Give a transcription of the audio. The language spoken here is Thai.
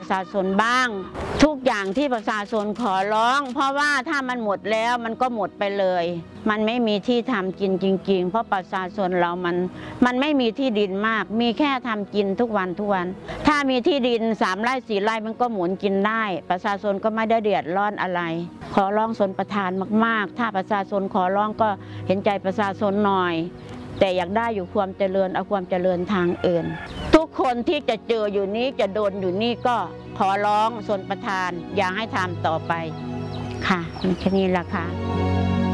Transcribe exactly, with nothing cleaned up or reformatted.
ชาชนบ้างทุกอย่างที่ประชาชนขอร้องเพราะว่าถ้ามันหมดแล้วมันก็หมดไปเลยมันไม่มีที่ทำกินจริงๆเพราะประชาชนเรามันมันไม่มีที่ดินมากมีแค่ทำกินทุกวันทุกวันถ้ามีที่ดินสามไร่สี่ไร่มันก็หมุนกินได้ประชาชนก็ไม่ได้เดือดร้อนอะไรขอร้องชนประทานมากๆถ้าประชาชนขอร้องก็เห็นใจประชาชนหน่อยแต่อยากได้อยู่ความเจริญเอาความเจริญทางอื่นทุกคนที่จะเจออยู่นี้จะโดนอยู่นี่ก็ขอร้องชนประทานอย่าให้ทำต่อไปค่ะแค่นี้แหละค่ะ